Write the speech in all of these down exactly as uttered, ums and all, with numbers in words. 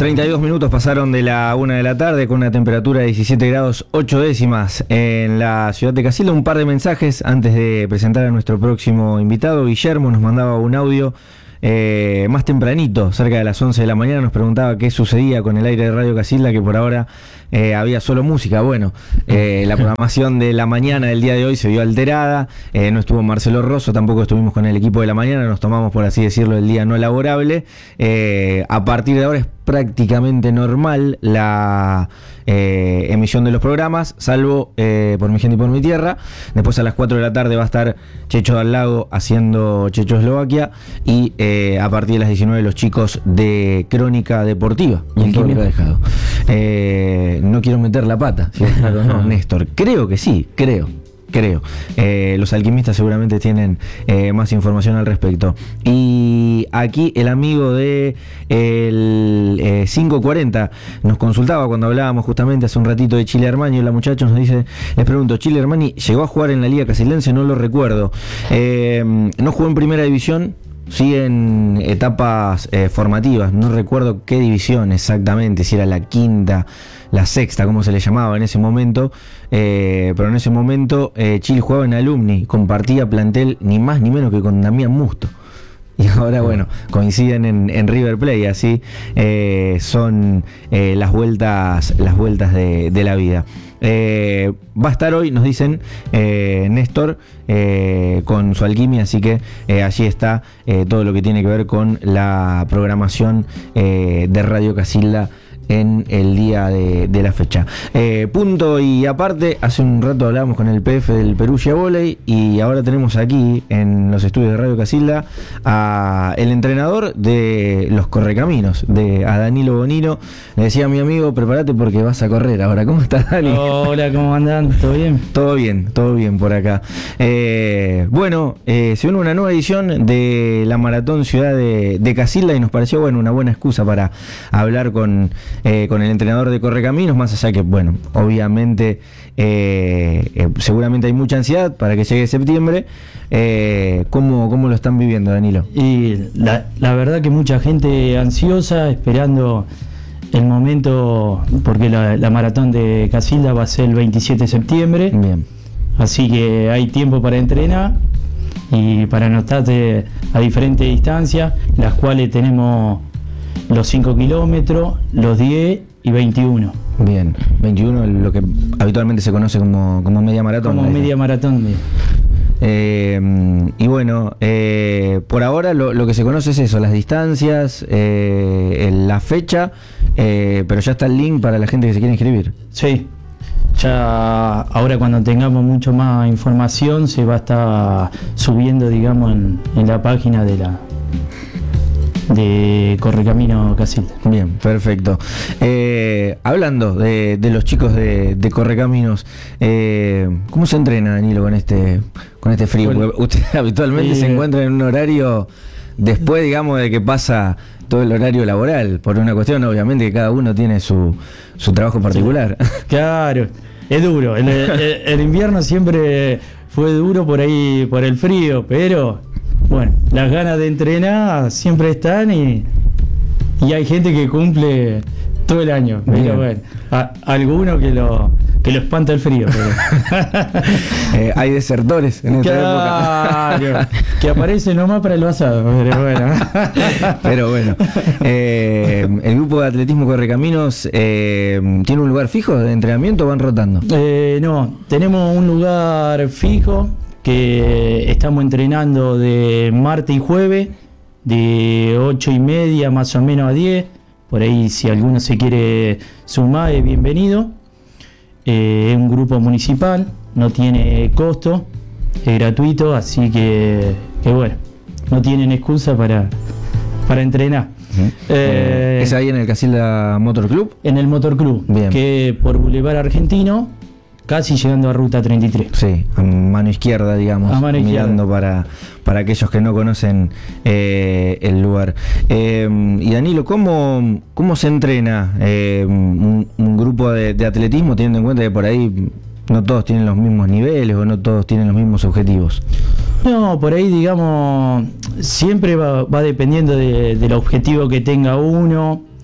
treinta y dos minutos pasaron de la una de la tarde con una temperatura de diecisiete grados ocho décimas en la ciudad de Casilda. Un par de mensajes antes de presentar a nuestro próximo invitado. Guillermo nos mandaba un audio eh, más tempranito, cerca de las once de la mañana. Nos preguntaba qué sucedía con el aire de Radio Casilda, que por ahora eh, había solo música. Bueno, eh, la programación de la mañana del día de hoy se vio alterada. Eh, no estuvo Marcelo Rosso, tampoco estuvimos con el equipo de la mañana. Nos tomamos, por así decirlo, el día no laborable. Eh, a partir de ahora es prácticamente normal la eh, emisión de los programas, salvo eh, Por mi gente y por mi tierra. Después a las cuatro de la tarde va a estar Checho Dal Lago haciendo Checho Eslovaquia, y eh, a partir de las diecinueve los chicos de Crónica Deportiva. ¿Y el químico ha dejado? Eh, no quiero meter la pata, si es claro, no, Néstor. Creo que sí, creo. Creo. Eh, los alquimistas seguramente tienen eh, más información al respecto. Y aquí el amigo de el eh, cinco cuarenta nos consultaba cuando hablábamos justamente hace un ratito de Chile Armani. Y la muchacha nos dice, les pregunto, ¿Chile Armani llegó a jugar en la Liga Casildense? No lo recuerdo. Eh, no jugó en Primera División. Sí, en etapas eh, formativas, no recuerdo qué división exactamente, si era la quinta, la sexta, como se le llamaba en ese momento, eh, pero en ese momento eh, Chile jugaba en Alumni, compartía plantel ni más ni menos que con Damián Musto. Y ahora, bueno, coinciden en, en River Plate, así eh, son eh, las vueltas, las vueltas de, de la vida. Eh, va a estar hoy, nos dicen, eh, Néstor, eh, con su alquimia, así que eh, allí está eh, todo lo que tiene que ver con la programación eh, de Radio Casilda en el día de, de la fecha. Eh, punto y aparte, hace un rato hablábamos con el P F del Perugia Volley, y ahora tenemos aquí en los estudios de Radio Casilda a el entrenador de los Correcaminos, de a Danilo Bonino. Le decía a mi amigo, prepárate porque vas a correr ahora. ¿Cómo estás, Dani? Hola, ¿cómo andan? ¿Todo bien? Todo bien, todo bien por acá. Eh, bueno, eh, se une una nueva edición de la Maratón Ciudad de, de Casilda, y nos pareció, bueno, una buena excusa para hablar con Eh, con el entrenador de Correcaminos, más allá que, bueno, obviamente eh, eh, seguramente hay mucha ansiedad para que llegue septiembre. eh, ¿cómo, ¿Cómo lo están viviendo, Danilo? Y la, la verdad que mucha gente ansiosa, esperando el momento, porque la, la maratón de Casilda va a ser el veintisiete de septiembre. Bien. Así que hay tiempo para entrenar y para anotarte a diferentes distancias, las cuales tenemos los cinco kilómetros, los diez y veintiuno. Bien, veintiuno, lo que habitualmente se conoce como, como media maratón. Como media maratón. De... Eh, y bueno, eh, por ahora lo, lo que se conoce es eso, las distancias, eh, la fecha, eh, pero ya está el link para la gente que se quiere inscribir. Sí, ya ahora cuando tengamos mucho más información se va a estar subiendo, digamos, en, en la página de la... de Correcamino Casilda. Bien, perfecto. Eh, hablando de, de los chicos de, de Correcaminos, eh, ¿cómo se entrena, Danilo, con este con este frío? Bueno, porque usted habitualmente eh, se encuentra en un horario después, digamos, de que pasa todo el horario laboral, por una cuestión, obviamente, que cada uno tiene su, su trabajo particular. Claro, es duro. El, el, el invierno siempre fue duro por ahí, por el frío, pero... bueno, las ganas de entrenar siempre están, y, y hay gente que cumple todo el año. Pero bueno, a, alguno que lo que lo espanta el frío. Pero... eh, hay desertores en esta claro, época. Que aparece nomás para el basado. Pero bueno. Pero bueno, eh, el grupo de atletismo Correcaminos eh, ¿tiene un lugar fijo de entrenamiento o van rotando? Eh, no, tenemos un lugar fijo, que estamos entrenando de martes y jueves, de ocho y media más o menos a diez. Por ahí, si alguno se quiere sumar, es bienvenido. Eh, es un grupo municipal, no tiene costo, es gratuito, así que, que bueno, no tienen excusa para, para entrenar. Uh-huh. eh, ¿Es ahí en el Casilda Motor Club? En el Motor Club, bien. Que por Boulevard Argentino, casi llegando a Ruta treinta y tres. Sí, a mano izquierda, digamos, a mano mirando izquierda. para, para aquellos que no conocen eh, el lugar. Eh, y Danilo, ¿cómo, cómo se entrena eh, un, un grupo de, de atletismo, teniendo en cuenta que por ahí no todos tienen los mismos niveles o no todos tienen los mismos objetivos? No, por ahí, digamos, siempre va, va dependiendo de, del objetivo que tenga uno.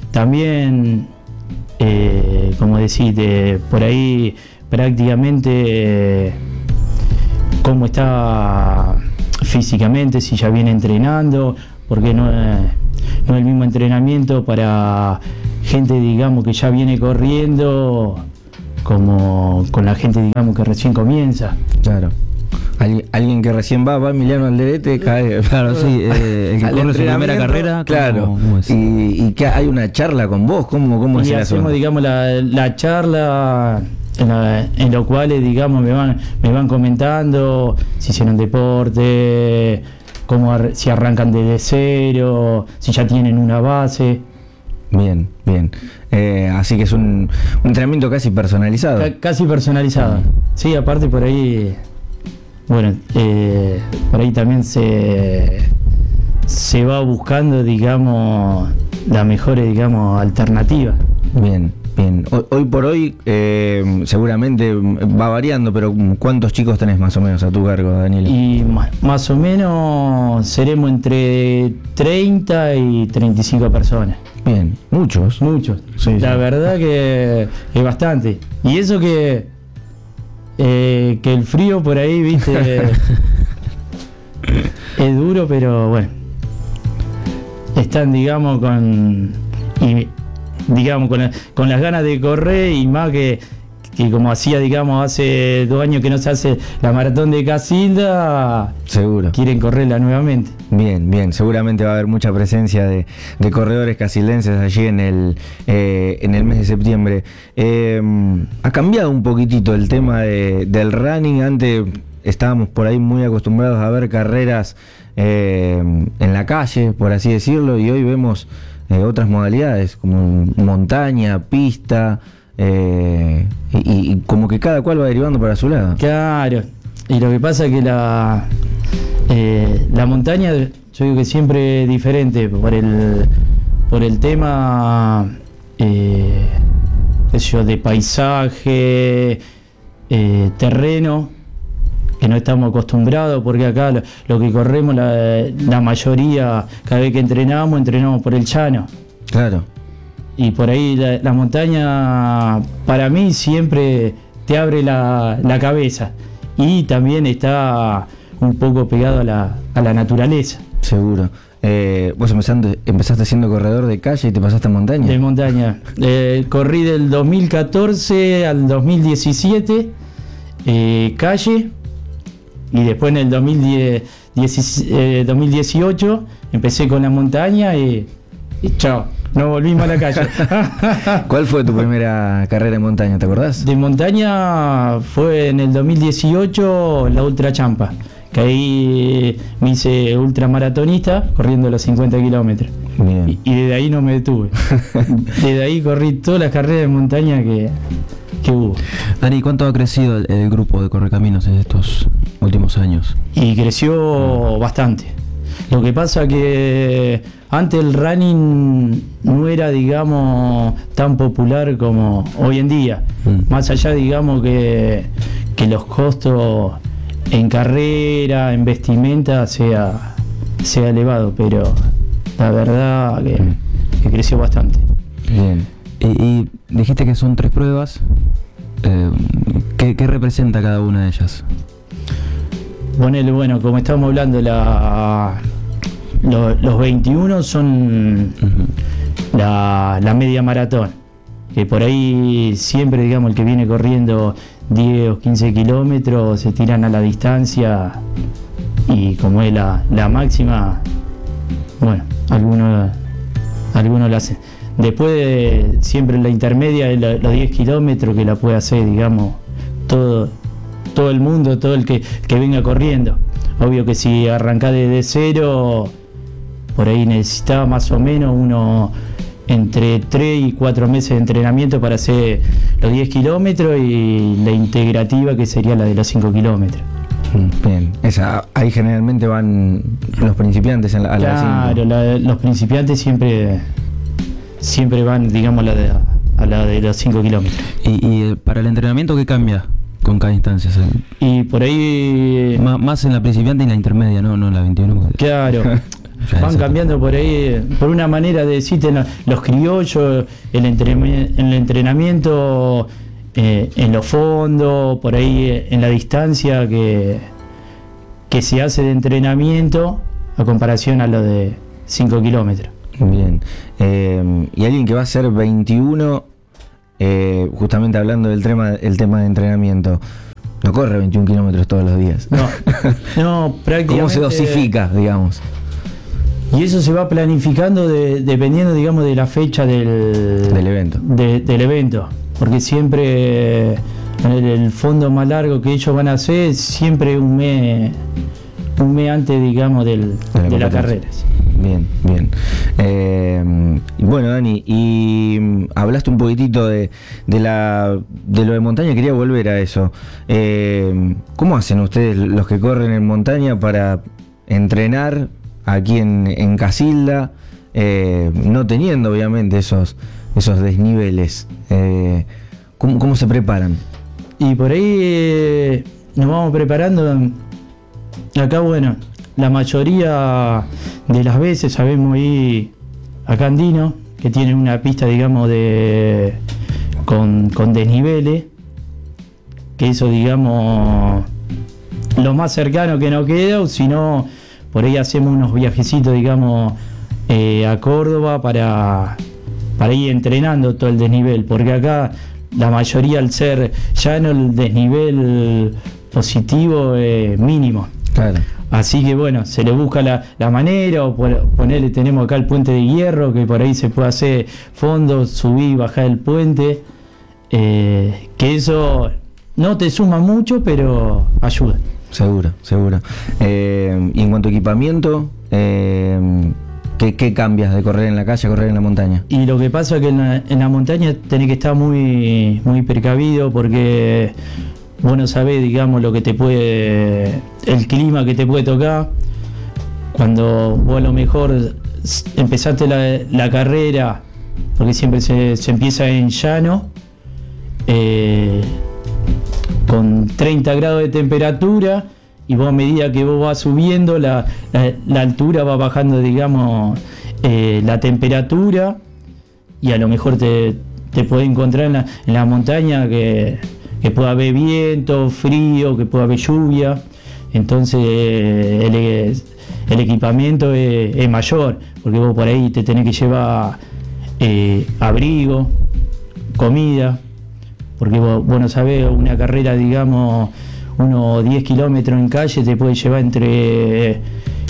también, eh, como decís, de, por ahí prácticamente eh, cómo está físicamente, si ya viene entrenando, porque no, eh, no es el mismo entrenamiento para gente, digamos, que ya viene corriendo, como con la gente, digamos, que recién comienza. Claro. Alguien, alguien que recién va, va Emiliano Alderete, cae. Claro, sí, eh, el que al corre su primera entrenamiento, carrera. claro. ¿cómo- cómo es? Y, y que hay una charla con vos, ¿cómo, cómo es Y el hacemos, asunto? digamos, la, la charla en, la, en lo cual, digamos, me van, me van comentando si hicieron deporte, cómo ar- si arrancan desde cero, si ya tienen una base. Bien, bien. Eh, así que es un, un entrenamiento casi personalizado. Ca- casi personalizada. Sí, aparte por ahí, bueno, eh, por ahí también se, se va buscando, digamos, las mejores, digamos, alternativas. Bien, bien. Hoy, hoy por hoy eh, seguramente va variando, pero ¿cuántos chicos tenés más o menos a tu cargo, Daniel? Y ma- más o menos seremos entre treinta y treinta y cinco personas. Bien, muchos. Muchos. Sí, La sí. verdad que es bastante. Y eso que eh, que el frío por ahí, viste, es duro, pero bueno. Están, digamos, con y, digamos con, la- con las ganas de correr, y más que, que como hacía, digamos, hace dos años que no se hace la maratón de Casilda, Seguro. quieren correrla nuevamente. Bien, bien. Seguramente va a haber mucha presencia de, de corredores casildenses allí en el, eh, en el mes de septiembre. Eh, ha cambiado un poquitito el tema de- del running. Antes estábamos por ahí muy acostumbrados a ver carreras eh, en la calle, por así decirlo, y hoy vemos eh, otras modalidades como montaña, pista, eh, y, y como que cada cual va derivando para su lado. Claro, y lo que pasa es que la, eh, la montaña, yo digo que siempre es diferente por el, por el tema eh, qué sé yo, de paisaje, eh, terreno, que no estamos acostumbrados, porque acá lo, lo que corremos, la, la mayoría, cada vez que entrenamos, entrenamos por el llano. Claro. Y por ahí la, la montaña para mí siempre te abre la, la cabeza, y también está un poco pegado a la, a la naturaleza. Seguro. Eh, vos empezaste, empezaste siendo corredor de calle y te pasaste a montaña. De montaña. Eh, corrí del dos mil catorce al dos mil diecisiete, eh, calle, y después en el dos mil diez, diez, eh, dos mil dieciocho empecé con la montaña y, y chao, no volvimos a la calle. ¿Cuál fue tu primera carrera en montaña? ¿Te acordás? De montaña fue en el dos mil dieciocho la Ultra Champa, que ahí me hice ultramaratonista corriendo los cincuenta kilómetros. Bien. Y, y desde ahí no me detuve. Desde ahí corrí todas las carreras de montaña que, que hubo. Dani, ¿cuánto ha crecido el, el grupo de Correcaminos en estos últimos años? Y creció bastante. Lo que pasa que antes el running no era, digamos, tan popular como hoy en día. Mm. Más allá, digamos, que, que los costos en carrera, en vestimenta, sea, sea elevado, pero la verdad que, que creció bastante. Bien. Y, y dijiste que son tres pruebas. Eh, ¿qué, qué representa cada una de ellas? Ponele, bueno, como estábamos hablando, la, lo- los veintiuno son Ujú. la, la media maratón, que por ahí siempre, digamos, el que viene corriendo diez o quince kilómetros se tiran a la distancia, y como es la, la máxima, bueno, algunos algunos la hacen. Después siempre la intermedia es la- los diez kilómetros, que la puede hacer, digamos, todo todo el mundo, todo el que, que venga corriendo. Obvio que si arrancás desde cero, por ahí necesitaba más o menos uno entre tres y cuatro meses de entrenamiento para hacer los diez kilómetros, y la integrativa, que sería la de los cinco kilómetros. Bien. Esa, ahí generalmente van los principiantes en la, a la de Claro, cinco. la- los principiantes siempre siempre van, digamos, a la de, a la de los cinco kilómetros. Y, y eh, para el entrenamiento, ¿qué cambia con cada instancia? O sea, Y por ahí, má- más en la principiante y en la intermedia, no, no en la veintiuno. porque- claro, Ya van es cambiando por ahí, por una manera de decirte no, los criollos, el, entrenami- el entrenamiento eh, en los fondos, por ahí eh, en la distancia que, que se hace de entrenamiento a comparación a lo de cinco kilómetros. Bien. Eh, y alguien que va a ser veintiuno, eh, justamente hablando del tema, el tema de entrenamiento, no corre veintiún kilómetros todos los días. No, no, prácticamente. ¿Cómo se dosifica, digamos? Y eso se va planificando de- dependiendo, digamos, de la fecha del, Del evento. de- del evento. Porque siempre eh, el, el fondo más largo que ellos van a hacer, siempre un mes, un mes antes, digamos, del, De la de la competencia. carrera. Bien, bien. Eh, y bueno, Dani, y mm, hablaste un poquitito de, de, la, de lo de montaña, quería volver a eso. Eh, ¿Cómo hacen ustedes, los que corren en montaña, para entrenar aquí en, en Casilda, eh, no teniendo obviamente esos, esos desniveles? Eh, ¿cómo, ¿Cómo se preparan? Y por ahí eh, nos vamos preparando. Acá, bueno, la mayoría de las veces sabemos ir a Candino, que tiene una pista, digamos, de con, con desniveles, que eso, digamos, lo más cercano que nos queda, o si no, por ahí hacemos unos viajecitos, digamos, eh, a Córdoba para, para ir entrenando todo el desnivel, porque acá la mayoría, al ser llano, el desnivel positivo es mínimo. Claro. Así que bueno, se le busca la, la manera, o por- ponerle, tenemos acá el puente de hierro, que por ahí se puede hacer fondo, subir y bajar el puente, eh, que eso no te suma mucho, pero ayuda. Seguro, seguro. Eh, y en cuanto a equipamiento, eh, ¿qué, ¿qué cambias de correr en la calle a correr en la montaña? Y lo que pasa es que en la, en la montaña tenés que estar muy, muy precavido, porque vos no sabés, digamos, lo que te puede, el clima que te puede tocar. Cuando vos a lo mejor s- empezaste la, la carrera, porque siempre se, se empieza en llano, eh, con treinta grados de temperatura, y vos a medida que vos vas subiendo, la, la- la altura va bajando, digamos, eh, la temperatura, y a lo mejor te, te puede encontrar en la, en la montaña que, que pueda haber viento, frío, que pueda haber lluvia. Entonces eh, el, el equipamiento es, es mayor, porque vos por ahí te tenés que llevar eh, abrigo, comida, porque vos, vos no sabés, una carrera, digamos, unos diez kilómetros en calle te puede llevar entre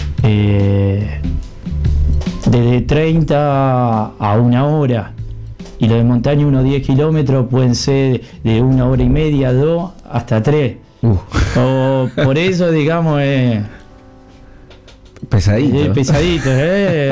eh, desde treinta a una hora, y lo de montaña, unos diez kilómetros pueden ser de una hora y media, dos, hasta tres. Uh, O por eso, digamos, eh, pesadito. es pesadito, ¿eh?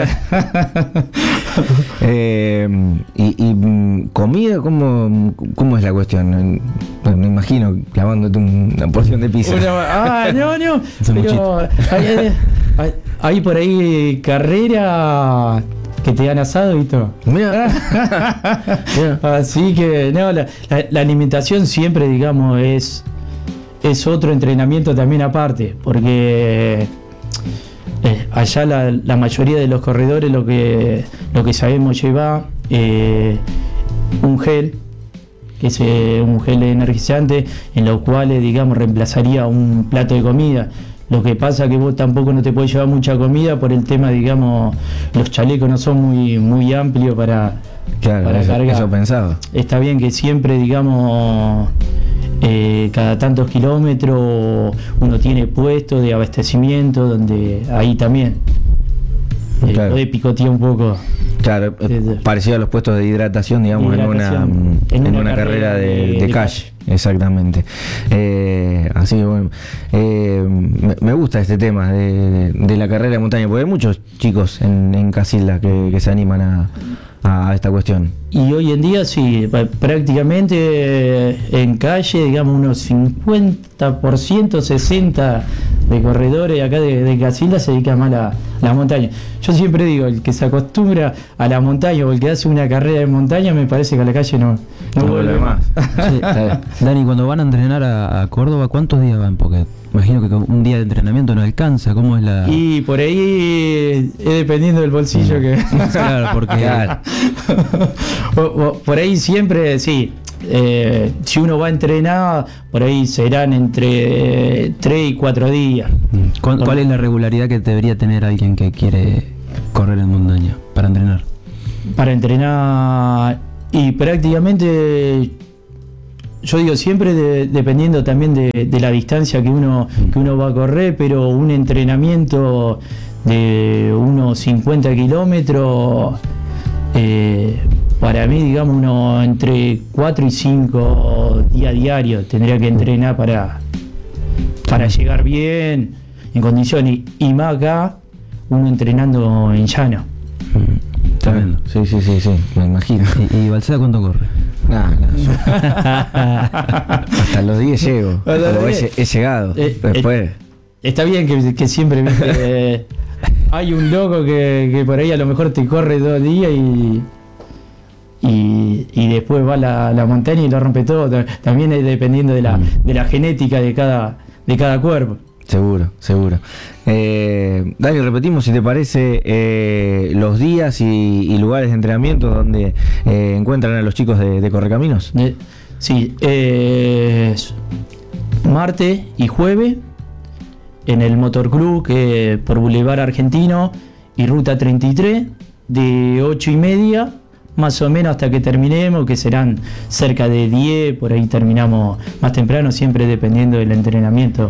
Eh, y, y mm, comida, ¿cómo, ¿cómo es la cuestión? Bueno, me imagino clavándote un- una porción de pizza. Una- ah, no, no. Es un Pero hay, hay- hay por ahí carrera que te dan asado y todo. Mira, Así que, no, la, la- la alimentación siempre, digamos, es, es otro entrenamiento también aparte, porque eh, allá la, la mayoría de los corredores lo que, lo que sabemos llevar eh, un gel, que es eh, un gel energizante, en los cuales, digamos, reemplazaría un plato de comida. Lo que pasa es que vos tampoco no te podés llevar mucha comida por el tema, digamos, los chalecos no son muy, muy amplios para, claro, para eso, cargar. eso pensaba. Está bien que siempre, digamos, eh, cada tantos kilómetros uno tiene puestos de abastecimiento, donde ahí también eh, Claro. podés picotear un poco. Claro, eh, Sí, sí. parecido a los puestos de hidratación, digamos, en una, Hidratación, mm, en en una una carrera carrera de, de- de de calle. Exactamente. Eh, así que bueno, eh, me, me gusta este tema de, de la carrera de montaña, porque hay muchos chicos en, en Casilda que, que se animan a, a esta cuestión. Y hoy en día sí, pa- prácticamente eh, en calle, digamos, unos cincuenta por ciento, sesenta por ciento de corredores acá de, de Casilda se dedican más a la, la montaña. Yo siempre digo, el que se acostumbra a la montaña o el que hace una carrera de montaña, me parece que a la calle no, no No vuelve vuelve más. Sí, Dani, cuando van a entrenar a, a Córdoba, ¿cuántos días van? Porque Imagino que un día de entrenamiento no alcanza. ¿Cómo es la...? Y por ahí es dependiendo del bolsillo que... Claro, porque... Claro. Por ahí siempre, sí. Eh, si uno va a entrenar, por ahí serán entre tres y cuatro días. ¿Cuál, ¿Cuál es la regularidad que debería tener alguien que quiere correr en montaña para entrenar? Para entrenar, y prácticamente, yo digo siempre de, dependiendo también de, de la distancia que uno, que uno va a correr, pero un entrenamiento de unos cincuenta kilómetros, eh, para mí, digamos, uno entre cuatro y cinco días diarios tendría que entrenar para, para llegar bien, en condiciones, y más acá, uno entrenando en llano. Tremendo. Sí, sí, sí, sí, me imagino. ¿Y, y Balseda cuánto corre? Nah, nah, hasta los diez llego. Hasta los O he, diez. he llegado. Eh, Después. eh, está bien que, que siempre ¿viste? eh, hay un loco que, que por ahí a lo mejor te corre dos días y, y, y después va a la, la montaña y lo rompe todo. También es dependiendo de la, de la genética de cada, de cada cuerpo. Seguro, seguro. Eh, Dani, repetimos si te parece eh, los días y, y lugares de entrenamiento donde eh, encuentran a los chicos de, de Correcaminos. Eh, sí, eh, martes y jueves en el Motorclub, que por Boulevard Argentino y Ruta treinta y tres, de ocho y media más o menos hasta que terminemos, que serán cerca de diez, por ahí terminamos más temprano, siempre dependiendo del entrenamiento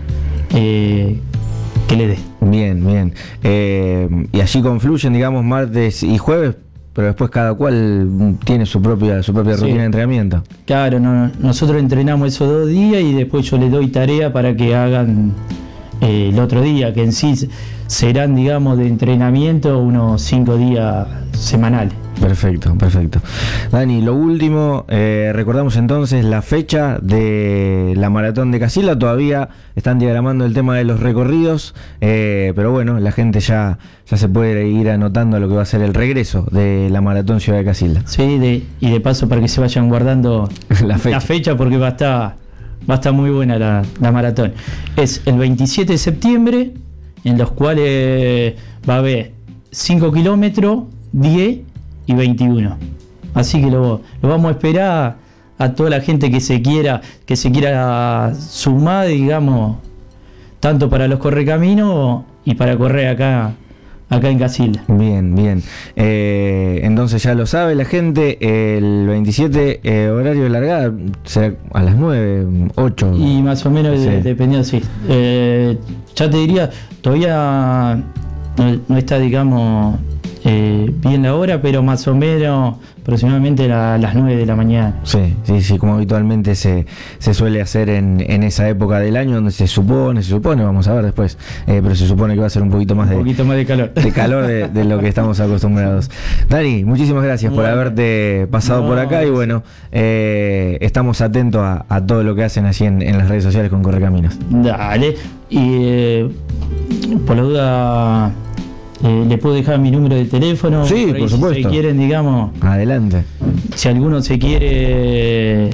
eh, que le dé. Bien, bien. Eh, y allí confluyen, digamos, martes y jueves, pero después cada cual tiene su propia su propia Sí. rutina de entrenamiento. Claro, no, nosotros entrenamos esos dos días y después yo les doy tarea para que hagan eh, el otro día, que en sí serán, digamos, de entrenamiento unos cinco días semanales. Perfecto, perfecto. Dani, lo último, eh, recordamos entonces la fecha de la maratón de Casilda. Todavía están diagramando el tema de los recorridos, eh, pero bueno, la gente ya, ya se puede ir anotando a lo que va a ser el regreso de la maratón Ciudad de Casilda. Sí, de, y de paso para que se vayan guardando La fecha. la fecha porque va a estar, va a estar muy buena la, la maratón. Es el veintisiete de septiembre, en los cuales va a haber cinco kilómetros, diez y veintiuno. Así que lo, lo vamos a esperar a toda la gente que se quiera, que se quiera sumar, digamos, tanto para los correcaminos y para correr acá, acá en Casilda. Bien, bien. Eh, entonces ya lo sabe la gente, el veintisiete eh, horario de largada será a las nueve, ocho. Y más o menos, Sí. de- dependiendo, sí. Eh, ya te diría, todavía no, no está, digamos, eh, bien la hora, pero más o menos aproximadamente a las nueve de la mañana. Sí, sí, sí, como habitualmente se, se suele hacer en, en esa época del año donde se supone, se supone, vamos a ver después, eh, pero se supone que va a ser un poquito más Un de, poquito más de calor. de calor de, de lo que estamos acostumbrados. Dani, muchísimas gracias por Bueno. haberte pasado No, por acá y bueno, eh, estamos atentos a, a todo lo que hacen allí en, en las redes sociales con Correcaminos. Dale. Y eh, por la duda, eh, le puedo dejar mi número de teléfono. Sí, por ahí por si supuesto. se quieren, digamos, Adelante. si alguno se quiere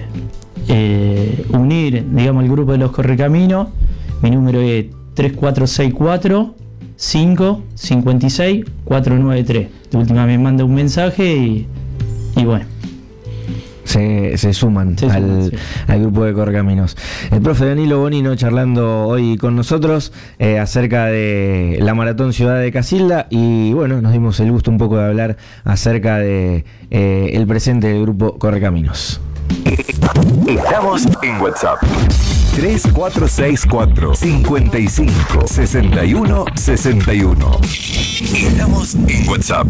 eh, unir, digamos, al grupo de los Correcaminos, mi número es tres cuatro seis cuatro, cinco cinco seis, cuatro nueve tres. De última me manda un mensaje y, y bueno. Se, se suman Se suman, al, sí. al grupo de Correcaminos. El profe Danilo Bonino charlando hoy con nosotros eh, acerca de la maratón Ciudad de Casilda y bueno, nos dimos el gusto un poco de hablar acerca de eh, el presente del grupo Correcaminos. Estamos en WhatsApp. tres cuatro seis cuatro, cinco cinco, seis uno seis uno. Estamos en WhatsApp.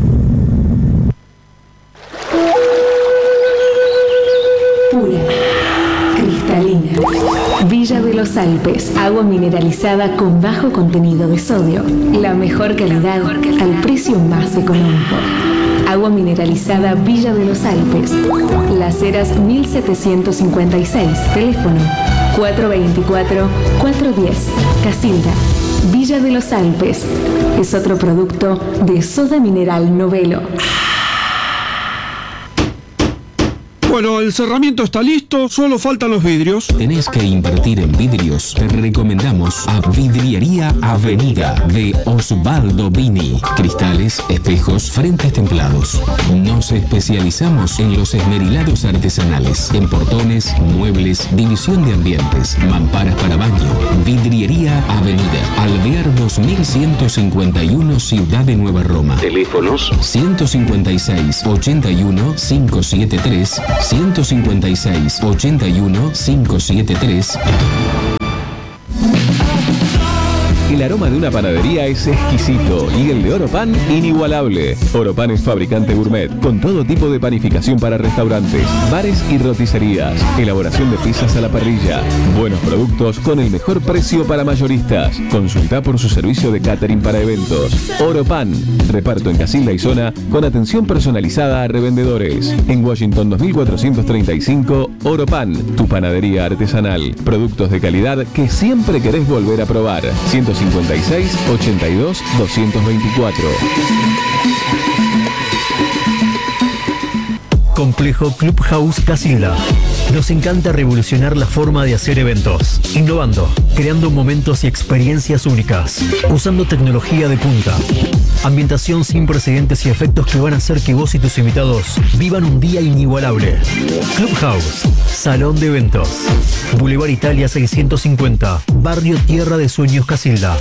Pura, cristalina. Villa de los Alpes, agua mineralizada con bajo contenido de sodio. La mejor calidad al precio más económico. Agua mineralizada Villa de los Alpes. Las Heras mil setecientos cincuenta y seis. Teléfono cuatro veinticuatro, cuatro diez. Casilda. Villa de los Alpes. Es otro producto de Soda Mineral Novelo. Bueno, el cerramiento está listo, solo faltan los vidrios. ¿Tenés que invertir en vidrios? Te recomendamos a Vidriería Avenida de Osvaldo Vini. Cristales, espejos, frentes templados. Nos especializamos en los esmerilados artesanales, en portones, muebles, división de ambientes, mamparas para baño. Vidriería Avenida, Alvear dos mil ciento cincuenta y uno, Ciudad de Nueva Roma. Teléfonos ciento cincuenta y seis, ochenta y uno, quinientos setenta y tres, ciento cincuenta y seis, ochenta y uno, quinientos setenta y tres. El aroma de una panadería es exquisito y el de Oropan inigualable. Oropan es fabricante gourmet con todo tipo de panificación para restaurantes, bares y roticerías. Elaboración de pizzas a la parrilla. Buenos productos con el mejor precio para mayoristas. Consulta por su servicio de catering para eventos. Oropan. Reparto en Casilda y zona con atención personalizada a revendedores. En Washington dos mil cuatrocientos treinta y cinco, Oropan, tu panadería artesanal. Productos de calidad que siempre querés volver a probar. ciento cincuenta y seis, ochenta y dos, doscientos veinticuatro. Complejo Clubhouse Casilda. Nos encanta revolucionar la forma de hacer eventos, innovando, creando momentos y experiencias únicas, usando tecnología de punta, ambientación sin precedentes y efectos que van a hacer que vos y tus invitados vivan un día inigualable. Clubhouse, salón de eventos, Boulevard Italia seiscientos cincuenta, Barrio Tierra de Sueños Casilda.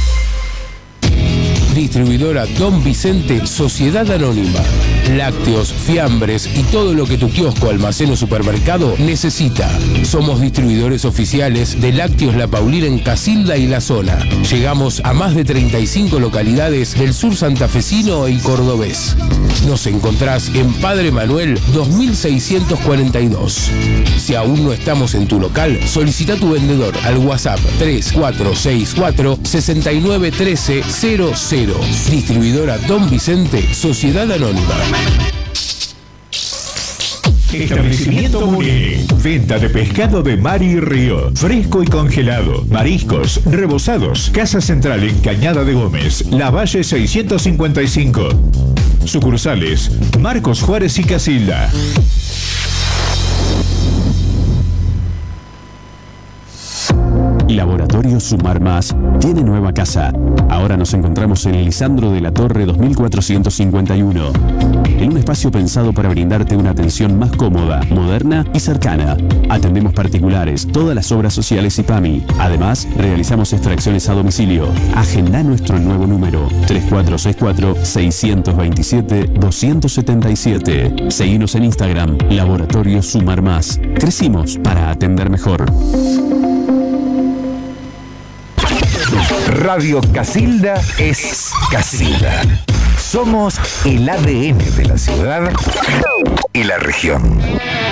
Distribuidora Don Vicente, Sociedad Anónima. Lácteos, fiambres y todo lo que tu kiosco, almacén o supermercado necesita. Somos distribuidores oficiales de Lácteos La Paulina en Casilda y la zona. Llegamos a más de treinta y cinco localidades del sur santafesino y cordobés. Nos encontrás en Padre Manuel dos mil seiscientos cuarenta y dos. Si aún no estamos en tu local, solicita tu vendedor al WhatsApp tres cuatro seis cuatro, seis nueve uno tres cero cero. Distribuidora Don Vicente, Sociedad Anónima. Establecimiento Murini. Venta de pescado de mar y río, fresco y congelado, mariscos, rebozados. Casa Central en Cañada de Gómez, Lavalle seiscientos cincuenta y cinco. Sucursales Marcos Juárez y Casilda. Laboratorio Sumar Más tiene nueva casa. Ahora nos encontramos en Lisandro de la Torre dos mil cuatrocientos cincuenta y uno, en un espacio pensado para brindarte una atención más cómoda, moderna y cercana. Atendemos particulares, todas las obras sociales y PAMI. Además, realizamos extracciones a domicilio. Agenda nuestro nuevo número tres cuatro seis cuatro, seis dos siete, dos siete siete. Seguinos en Instagram, Laboratorio Sumar Más. Crecimos para atender mejor. Radio Casilda es Casilda. Somos el A D N de la ciudad y la región.